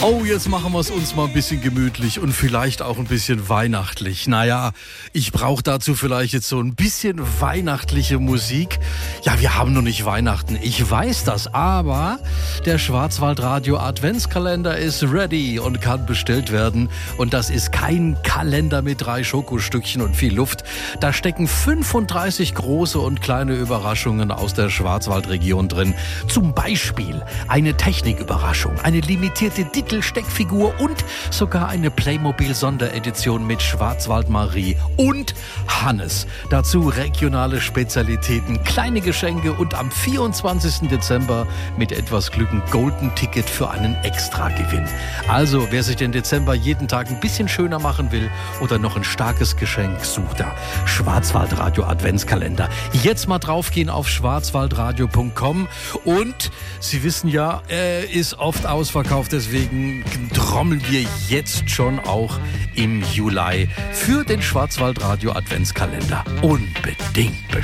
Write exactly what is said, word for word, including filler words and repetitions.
Oh, jetzt machen wir es uns mal ein bisschen gemütlich und vielleicht auch ein bisschen weihnachtlich. Naja, ich brauche dazu vielleicht jetzt so ein bisschen weihnachtliche Musik. Ja, wir haben noch nicht Weihnachten, ich weiß das, aber der Schwarzwaldradio Adventskalender ist ready und kann bestellt werden. Und das ist kein Kalender mit drei Schokostückchen und viel Luft. Da stecken fünfunddreißig große und kleine Überraschungen aus der Schwarzwaldregion drin. Zum Beispiel eine Techniküberraschung, eine limitierte Diddle-Steckfigur und sogar eine Playmobil-Sonderedition mit Schwarzwald-Marie und Hannes. Dazu regionale Spezialitäten, kleine Geschenke und am vierundzwanzigsten Dezember mit etwas Glück ein Golden-Ticket für einen Extragewinn. Also, wer sich den Dezember jeden Tag ein bisschen schöner machen will oder noch ein starkes Geschenk, sucht da Schwarzwaldradio Adventskalender. Jetzt mal draufgehen auf schwarzwaldradio punkt com und Sie wissen ja, er ist oft ausverkauft, deswegen trommeln wir jetzt schon auch im Juli für den Schwarzwaldradio Adventskalender. Unbedingt bestellen.